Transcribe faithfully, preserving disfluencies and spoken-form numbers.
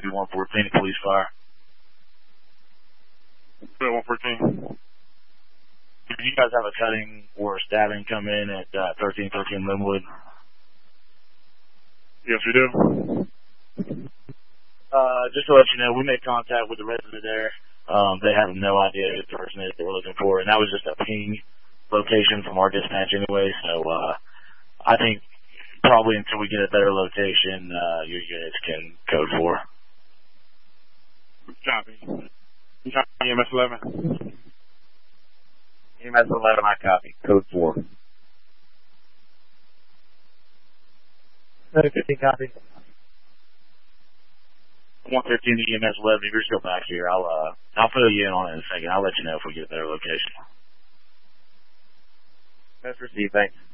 two one fourteen, police fire. two one fourteen. Did you guys have a cutting or stabbing come in at uh, thirteen thirteen Linwood? Yes, we do. Uh, just to let you know, we made contact with the resident there. Um, they have no idea who the person is that we're looking for, and that was just a ping location from our dispatch anyway. So uh, I think probably until we get a better location, uh, your units can code four. Copy. Copy E M S eleven. E M S eleven, I copy. Code four. fifteen copy. one fifteen to E M S eleven, if you're still back here, I'll, uh, I'll fill you in on it in a second. I'll let you know if we get a better location. That's received, thanks.